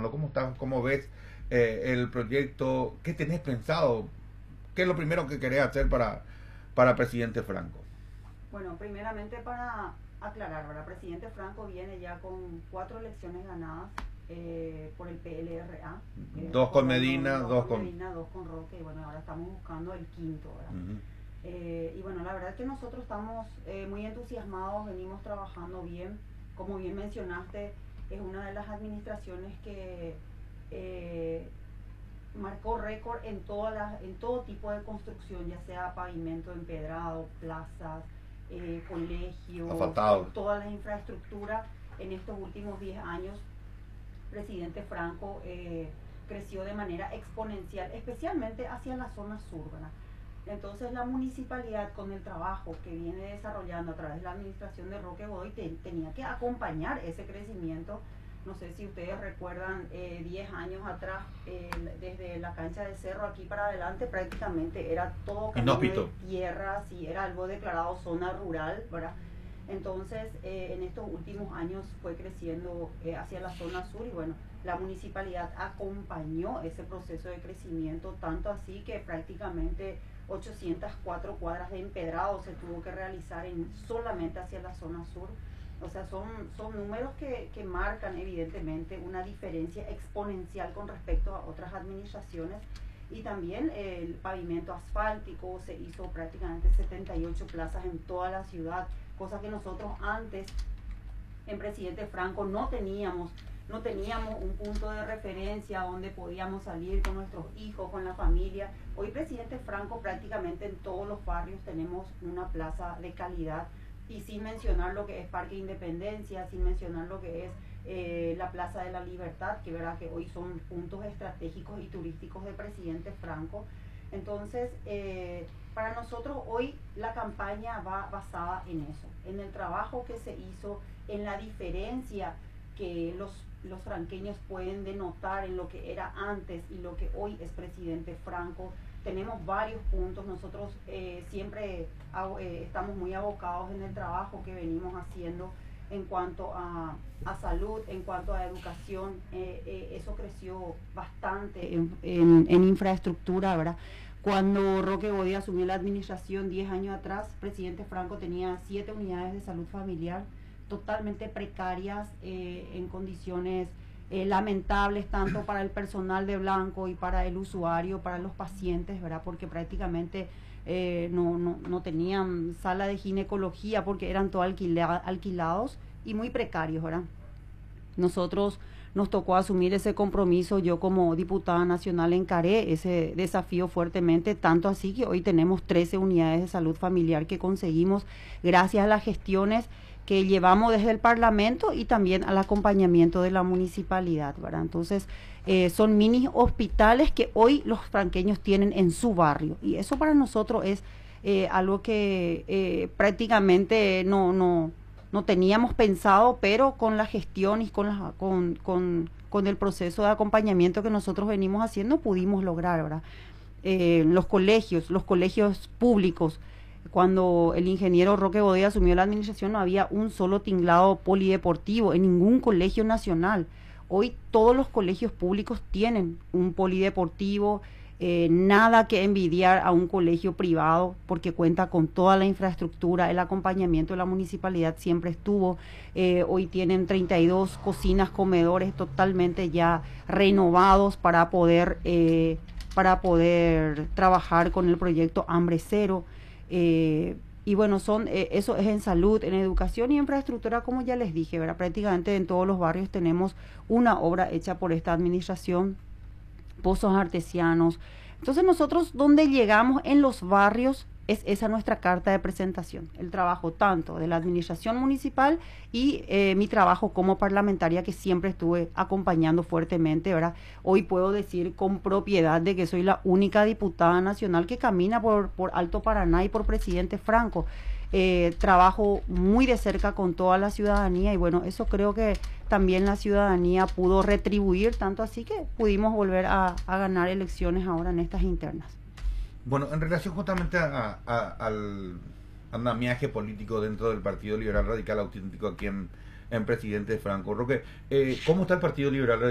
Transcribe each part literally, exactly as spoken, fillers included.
trabajando? ¿Cómo estás? ¿Cómo ves eh, el proyecto? ¿Qué tenés pensado? ¿Qué es lo primero que querés hacer para, para presidente Franco? Bueno, primeramente para aclarar, ¿verdad? Presidente Franco viene ya con cuatro elecciones ganadas eh, por el P L R A. Eh, dos con Medina, dos, dos con Medina, dos con Roque, y bueno, ahora estamos buscando el quinto, ¿verdad? Uh-huh. eh, y bueno, la verdad es que nosotros estamos eh, muy entusiasmados, venimos trabajando bien. Como bien mencionaste, es una de las administraciones que eh, marcó récord en, todas las, en todo tipo de construcción, ya sea pavimento empedrado, plazas, eh, colegios, asfaltado, toda la infraestructura. En estos últimos diez años, presidente Franco eh, creció de manera exponencial, especialmente hacia la zona sur, ¿verdad? Entonces la municipalidad, con el trabajo que viene desarrollando a través de la administración de Roque Godoy, te, tenía que acompañar ese crecimiento. No sé si ustedes recuerdan, eh, diez años atrás, eh, desde la cancha de Cerro aquí para adelante, prácticamente era todo camino de tierras y era algo declarado zona rural, ¿verdad? Entonces, eh, en estos últimos años fue creciendo eh, hacia la zona sur y bueno, la municipalidad acompañó ese proceso de crecimiento, tanto así que prácticamente ochocientas cuatro cuadras de empedrado se tuvo que realizar en, solamente hacia la zona sur. O sea, son, son números que, que marcan evidentemente una diferencia exponencial con respecto a otras administraciones. Y también eh, el pavimento asfáltico, se hizo prácticamente setenta y ocho plazas en toda la ciudad, cosa que nosotros antes, en Presidente Franco, no teníamos. No teníamos un punto de referencia donde podíamos salir con nuestros hijos, con la familia. Hoy, Presidente Franco, prácticamente en todos los barrios tenemos una plaza de calidad. Y sin mencionar lo que es Parque Independencia, sin mencionar lo que es eh, la Plaza de la Libertad, que verá que hoy son puntos estratégicos y turísticos de Presidente Franco. Entonces, eh, para nosotros hoy la campaña va basada en eso, en el trabajo que se hizo, en la diferencia que los, los franqueños pueden denotar en lo que era antes y lo que hoy es Presidente Franco. Tenemos varios puntos, nosotros eh, siempre eh, estamos muy abocados en el trabajo que venimos haciendo en cuanto a, a salud, en cuanto a educación, eh, eh, eso creció bastante en, en, en infraestructura, ¿verdad? Cuando Roque Godoy asumió la administración diez años atrás, Presidente Franco tenía siete unidades de salud familiar totalmente precarias, eh, en condiciones Eh, lamentables tanto para el personal de Blanco y para el usuario, para los pacientes, ¿verdad? Porque prácticamente eh, no, no, no tenían sala de ginecología porque eran todos alquila, alquilados y muy precarios, ¿verdad? Nosotros nos tocó asumir ese compromiso, yo como diputada nacional encaré ese desafío fuertemente, tanto así que hoy tenemos trece unidades de salud familiar que conseguimos gracias a las gestiones que llevamos desde el Parlamento y también al acompañamiento de la municipalidad, ¿verdad? Entonces, eh, son mini hospitales que hoy los franqueños tienen en su barrio y eso para nosotros es eh, algo que eh, prácticamente no, no, no teníamos pensado, pero con la gestión y con, la, con, con, con el proceso de acompañamiento que nosotros venimos haciendo pudimos lograr, ¿verdad? Eh, los colegios, los colegios públicos, cuando el ingeniero Roque Godoy asumió la administración no había un solo tinglado polideportivo en ningún colegio nacional. Hoy todos los colegios públicos tienen un polideportivo, eh, nada que envidiar a un colegio privado porque cuenta con toda la infraestructura, el acompañamiento de la municipalidad siempre estuvo. Eh, hoy tienen treinta y dos cocinas, comedores totalmente ya renovados para poder, eh, para poder trabajar con el proyecto Hambre Cero. Eh, y bueno, son eh, eso es en salud, en educación y infraestructura, como ya les dije, ¿verdad? Prácticamente en todos los barrios tenemos una obra hecha por esta administración, pozos artesianos. Entonces nosotros donde llegamos en los barrios es esa nuestra carta de presentación, el trabajo tanto de la administración municipal y eh, mi trabajo como parlamentaria que siempre estuve acompañando fuertemente, ¿verdad? Hoy puedo decir con propiedad de que soy la única diputada nacional que camina por, por Alto Paraná y por Presidente Franco. Eh, trabajo muy de cerca con toda la ciudadanía y bueno, eso creo que también la ciudadanía pudo retribuir, tanto así que pudimos volver a, a ganar elecciones ahora en estas internas. Bueno, en relación justamente a, a, al andamiaje político dentro del Partido Liberal Radical Auténtico aquí en, en Presidente Franco, Roque, eh, ¿cómo está el Partido Liberal Radical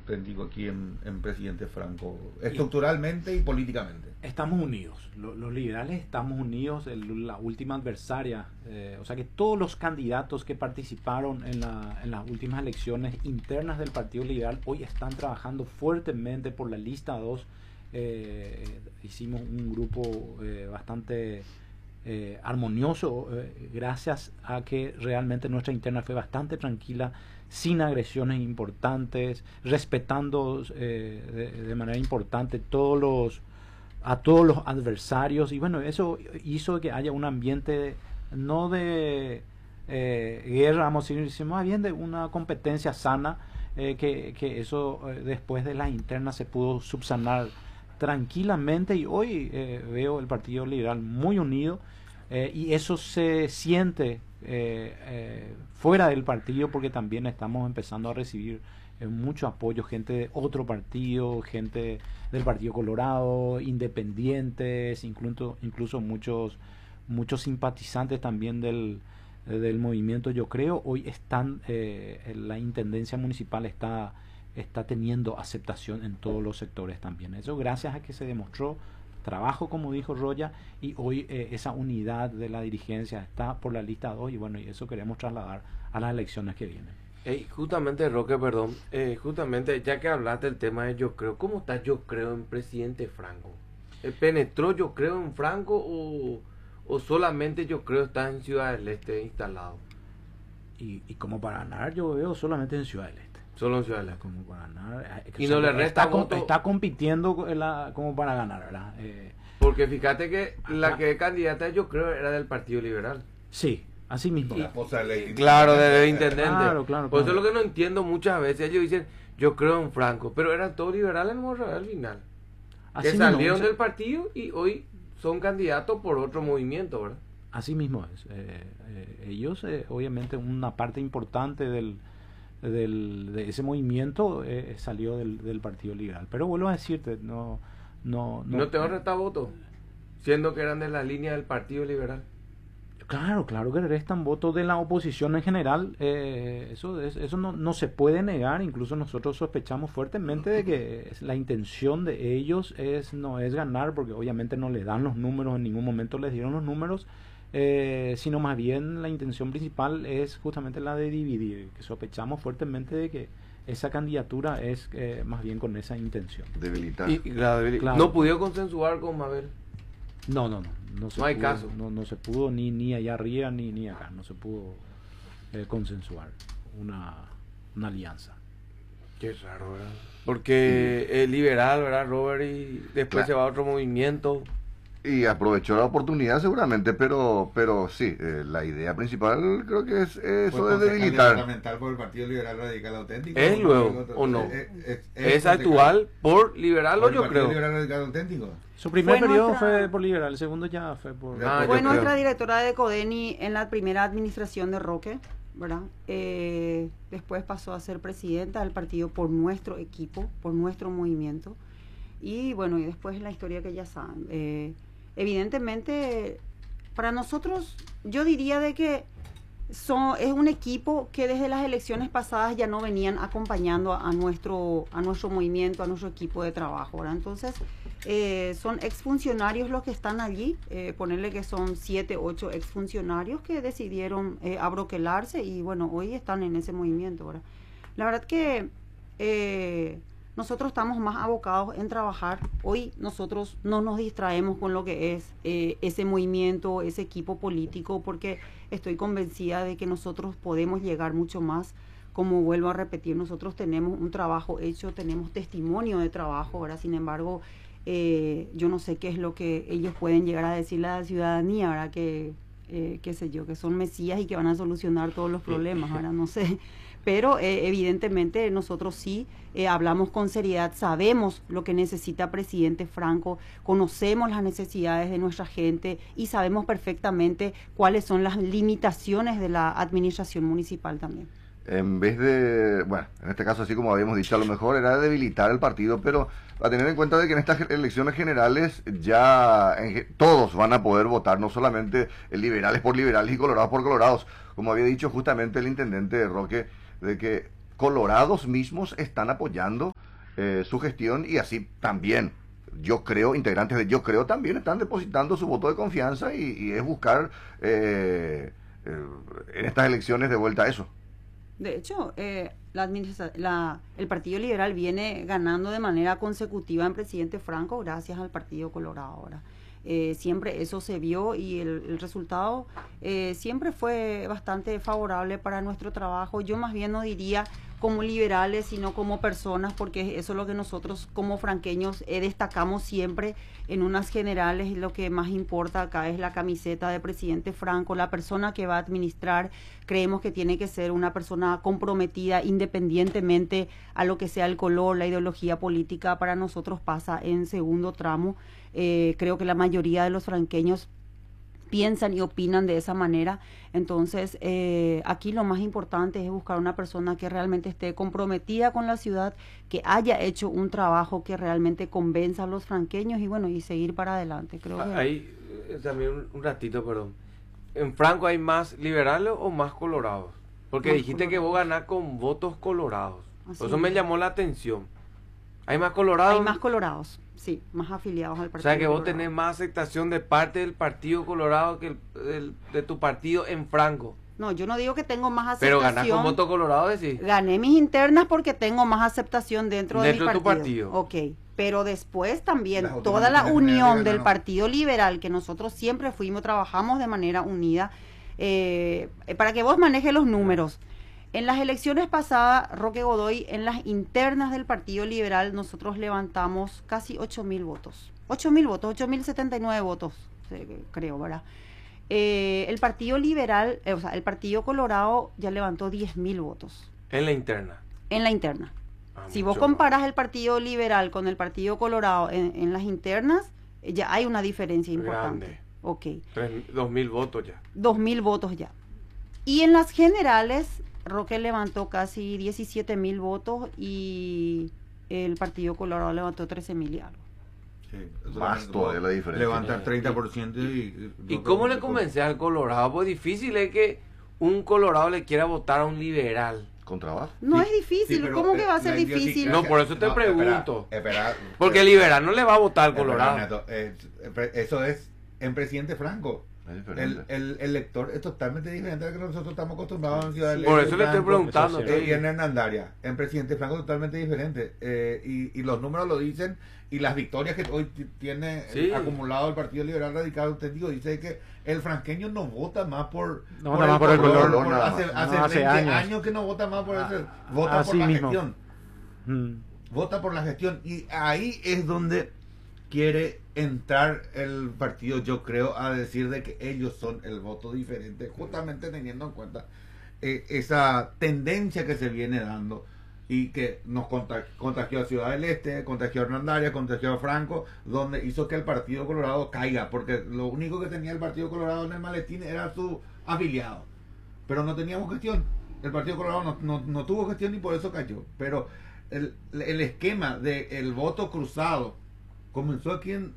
auténtico aquí en, en Presidente Franco, estructuralmente y políticamente? Estamos unidos, los, los liberales estamos unidos, el, la última adversaria, eh, o sea que todos los candidatos que participaron en, la, en las últimas elecciones internas del Partido Liberal hoy están trabajando fuertemente por la lista dos. Eh, hicimos un grupo eh, bastante eh, armonioso eh, gracias a que realmente nuestra interna fue bastante tranquila, sin agresiones importantes, respetando eh, de, de manera importante todos los a todos los adversarios, y bueno, eso hizo que haya un ambiente no de eh, guerra, vamos a decir, sino más bien de una competencia sana, eh, que, que eso eh, después de las internas se pudo subsanar tranquilamente, y hoy eh, veo el Partido Liberal muy unido, eh, y eso se siente eh, eh, fuera del partido, porque también estamos empezando a recibir eh, mucho apoyo, gente de otro partido, gente del Partido Colorado, independientes, incluso, incluso muchos, muchos simpatizantes también del, del movimiento. Yo creo hoy están, eh, la intendencia municipal está está teniendo aceptación en todos los sectores también. Eso gracias a que se demostró trabajo, como dijo Roya, y hoy eh, esa unidad de la dirigencia está por la lista dos, y bueno, y eso queremos trasladar a las elecciones que vienen. Hey, justamente, Roque, perdón, eh, justamente ya que hablaste del tema de yo creo, ¿cómo está yo creo en Presidente Franco? ¿Penetró yo creo en Franco o, o solamente yo creo está en Ciudad del Este instalado? Y, y como para ganar yo veo solamente en Ciudad del Este. Solo en Ciudad del Este. Como para ganar. Y no le resta está, voto. Está compitiendo la, como para ganar, ¿verdad? Eh, Porque fíjate que la acá, que es candidata yo creo era del Partido Liberal. Sí, así mismo. La esposa de Claro, del intendente. Claro, claro, Por claro. eso es lo que no entiendo muchas veces. Ellos dicen, yo creo en Franco, pero eran todos liberales en Monreal al final. Así que mismo, salieron o sea, del partido y hoy son candidatos por otro movimiento, ¿verdad? Así mismo es. Eh, eh, ellos, eh, obviamente, una parte importante del, del de ese movimiento eh, salió del, del Partido Liberal. Pero vuelvo a decirte, no... No, no, ¿No te va a restar votos? Siendo que eran de la línea del Partido Liberal. Claro, claro que restan votos de la oposición en general. Eh, eso es, eso no, no se puede negar. Incluso nosotros sospechamos fuertemente de que la intención de ellos es no es ganar, porque obviamente no le dan los números, en ningún momento les dieron los números, eh, sino más bien la intención principal es justamente la de dividir. Que sospechamos fuertemente de que esa candidatura es eh, más bien con esa intención. Debilitar. Y, y la debili- Claro. No pudieron consensuar con Mabel. No, no, no. No, se No hay pudo, caso. No, no se pudo ni, ni allá arriba ni, ni acá. No se pudo eh, consensuar una, una alianza. Qué raro, ¿verdad? Porque es liberal, ¿verdad, Robert? Y después Claro. se va a otro movimiento. Y aprovechó la oportunidad seguramente, pero pero sí, eh, la idea principal creo que es eso de debilitar. Fundamental por el Partido Liberal Radical Auténtico. ¿Es luego o no? Es, es, ¿Es actual por liberal o por el yo Partido creo? Liberal Radical Auténtico. Su primer Fue periodo nuestra- fue por liberal, el segundo ya fue por... Ah, Fue yo nuestra creo. directora de Codeni en la primera administración de Roque, ¿verdad? Eh, después pasó a ser presidenta del partido por nuestro equipo, por nuestro movimiento. Y bueno, y después la historia que ya saben. Eh, evidentemente, para nosotros, yo diría de que son, es un equipo que desde las elecciones pasadas ya no venían acompañando a, a nuestro a nuestro movimiento, a nuestro equipo de trabajo, ¿verdad? Entonces, eh, son exfuncionarios los que están allí, eh, ponerle que son siete, ocho exfuncionarios que decidieron eh, abroquelarse y bueno, hoy están en ese movimiento, ¿verdad? La verdad que eh, nosotros estamos más abocados en trabajar. Hoy nosotros no nos distraemos con lo que es eh, ese movimiento, ese equipo político, porque estoy convencida de que nosotros podemos llegar mucho más. Como vuelvo a repetir, nosotros tenemos un trabajo hecho, tenemos testimonio de trabajo, ¿verdad? Sin embargo, eh, yo no sé qué es lo que ellos pueden llegar a decirle a la ciudadanía, ¿verdad? Que, eh, qué sé yo, que son mesías y que van a solucionar todos los problemas, ¿verdad? No sé. Pero eh, evidentemente nosotros sí eh, hablamos con seriedad, sabemos lo que necesita Presidente Franco, conocemos las necesidades de nuestra gente y sabemos perfectamente cuáles son las limitaciones de la administración municipal también. En vez de, bueno, en este caso así como habíamos dicho, a lo mejor era debilitar el partido, pero a tener en cuenta de que en estas elecciones generales ya en ge- todos van a poder votar, no solamente liberales por liberales y colorados por colorados, como había dicho justamente el intendente Roque, de que colorados mismos están apoyando eh, su gestión y así también, yo creo, integrantes de Yo Creo también están depositando su voto de confianza y, y es buscar eh, eh, en estas elecciones de vuelta a eso. De hecho, eh, la administra la, el Partido Liberal viene ganando de manera consecutiva en Presidente Franco gracias al Partido Colorado ahora. Eh, siempre eso se vio y el, el resultado eh, siempre fue bastante favorable para nuestro trabajo. Yo más bien no diría como liberales, sino como personas, porque eso es lo que nosotros como franqueños eh, destacamos siempre en unas generales. Lo que más importa acá es la camiseta de Presidente Franco, la persona que va a administrar. Creemos que tiene que ser una persona comprometida independientemente a lo que sea el color, la ideología política. Para nosotros pasa en segundo tramo. Eh, creo que la mayoría de los franqueños piensan y opinan de esa manera. Entonces, eh, aquí lo más importante es buscar una persona que realmente esté comprometida con la ciudad, que haya hecho un trabajo que realmente convenza a los franqueños y bueno, y seguir para adelante. Creo que... Ahí, eh, también un, un ratito, perdón. ¿En Franco hay más liberales o más colorados? Porque Más dijiste colorados. que vos ganás con votos colorados. Así Por eso es. me llamó la atención. ¿Hay más colorados? Hay más colorados, sí, más afiliados al O Partido sea que vos Colorado. tenés más aceptación de parte del Partido Colorado que el, del- de tu partido en Franco. No, yo no digo que tengo más Pero aceptación. ganás con voto colorado, decís. Gané mis internas porque tengo más aceptación dentro, Dentro de de mi tu partido. partido. Ok, pero después también Las toda la automáticas unión generales del ganaron. Partido Liberal, que nosotros siempre fuimos, trabajamos de manera unida, eh, para que vos manejes los números. En las elecciones pasadas, Roque Godoy, en las internas del Partido Liberal, nosotros levantamos casi ocho mil votos. ocho mil votos, ocho mil setenta y nueve votos, eh, creo, ¿verdad? Eh, el Partido Liberal, eh, o sea, el Partido Colorado ya levantó diez mil votos En la interna. en la interna. Ah, Si vos mucho comparas el Partido Liberal con el Partido Colorado en, en las internas, eh, ya hay una diferencia importante. Grande. Ok, más. Tres- Dos mil votos ya. dos mil votos ya. Y en las generales, Roque levantó casi diecisiete mil votos y el Partido Colorado levantó trece mil y algo. Sí, eso Más también todavía puedo la diferencia. Levantar treinta por ciento y... ¿Y cómo le convences al Colorado? Pues difícil es que un Colorado le quiera votar a un liberal. ¿Con trabajo? No Sí, es difícil, sí, pero, ¿cómo que eh, va a ser la difícil? idiosincrasia- No, por eso te espera, pregunto. espera, Porque el espera, liberal no le va a votar al espera, Colorado. Neto, eh, eh, eso es en Presidente Franco. Es El, diferente. el, el lector es totalmente diferente al que nosotros estamos acostumbrados en Ciudad del Por Este, eso le estoy Franco, preguntando. eso es eh, y en Hernandaria. En Presidente Franco totalmente diferente. Eh, y, y los números lo dicen. Y las victorias que hoy t- tiene eh, Sí. acumulado el Partido Liberal Radical Auténtico dice que el franqueño no vota más por, No vota más por el color, por- nada hace, más. hace No, hace veinte años. años. que no vota más por Ah, ese, vota así por la mismo. gestión. Mm. Vota por la gestión. Y ahí es donde quiere entrar el partido, yo creo, a decir de que ellos son el voto diferente, justamente teniendo en cuenta eh, esa tendencia que se viene dando y que nos conta- contagió a Ciudad del Este, contagió a Hernandaria, contagió a Franco, donde hizo que el Partido Colorado caiga, porque lo único que tenía el Partido Colorado en el maletín era su afiliado, pero no teníamos gestión. El Partido Colorado no, no, no tuvo gestión y por eso cayó. Pero el, el esquema del voto cruzado comenzó aquí en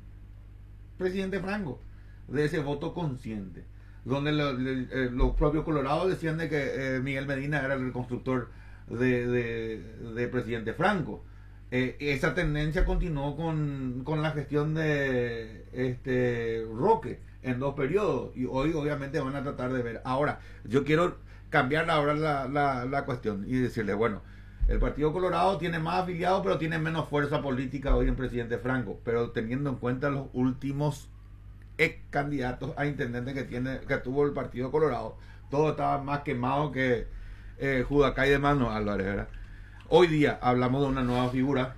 Presidente Franco, de ese voto consciente, donde lo- le- eh, los propios colorados decían de que eh, Miguel Medina era el reconstructor de, de, de Presidente Franco. Eh, esa tendencia continuó con, con la gestión de este Roque en dos periodos y hoy obviamente van a tratar de ver. Ahora, yo quiero cambiar ahora la, la, la cuestión y decirle, bueno, el Partido Colorado tiene más afiliados, pero tiene menos fuerza política hoy en Presidente Franco, pero teniendo en cuenta los últimos ex candidatos a intendente que tiene que tuvo el Partido Colorado, todo estaba más quemado que eh, Judacay de Mano Álvarez, ¿verdad? Hoy día hablamos de una nueva figura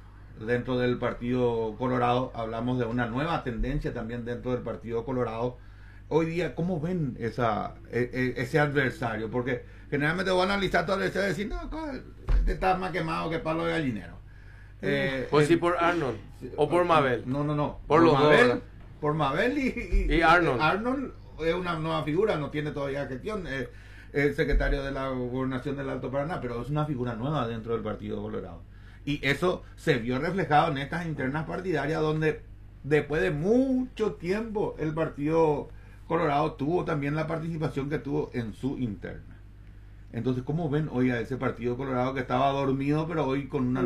dentro del Partido Colorado, hablamos de una nueva tendencia también dentro del Partido Colorado. Hoy día, ¿cómo ven esa e- e- ese adversario? Porque generalmente van a analizar todo el y decir, no, este está más quemado que palo de gallinero. Eh, Pues el- sí, por Arnold. O por Mabel. No, no, no. Por los dos, Mabel, ¿verdad? por Mabel y, Y Arnold. Arnold es una nueva figura, no tiene todavía gestión. Eh, es secretario de la Gobernación del Alto Paraná, pero es una figura nueva dentro del Partido Colorado. Y eso se vio reflejado en estas internas partidarias donde después de mucho tiempo el Partido Colorado tuvo también la participación que tuvo en su interna. Entonces, ¿cómo ven hoy a ese Partido Colorado que estaba dormido, pero hoy con una